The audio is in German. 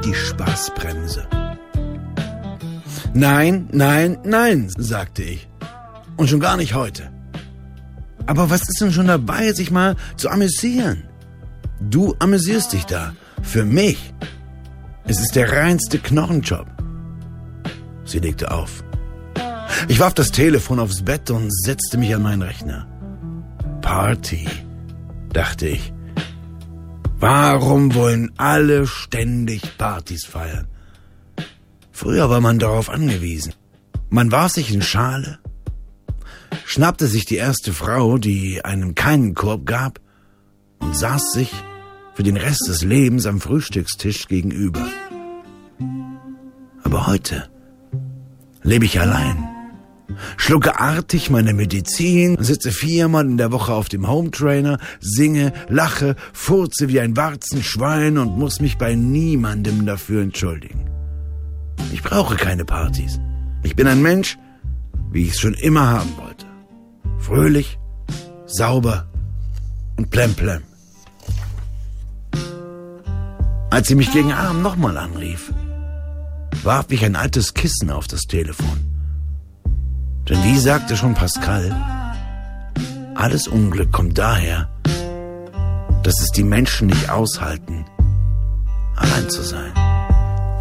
die Spaßbremse. Nein, nein, nein, sagte ich. Und schon gar nicht heute. Aber was ist denn schon dabei, sich mal zu amüsieren? Du amüsierst dich da. Für mich. Es ist der reinste Knochenjob. Sie legte auf. Ich warf das Telefon aufs Bett und setzte mich an meinen Rechner. Party, dachte ich. Warum wollen alle ständig Partys feiern? Früher war man darauf angewiesen. Man warf sich in Schale, schnappte sich die erste Frau, die einem keinen Korb gab, und saß sich für den Rest des Lebens am Frühstückstisch gegenüber. Aber heute lebe ich allein, schlucke artig meine Medizin, sitze 4-mal in der Woche auf dem Hometrainer, singe, lache, furze wie ein Warzenschwein und muss mich bei niemandem dafür entschuldigen. Ich brauche keine Partys. Ich bin ein Mensch, wie ich es schon immer haben wollte. Fröhlich, sauber und plemplem. Als sie mich gegen Abend nochmal anrief, warf ich ein altes Kissen auf das Telefon. Denn wie sagte schon Pascal, alles Unglück kommt daher, dass es die Menschen nicht aushalten, allein zu sein.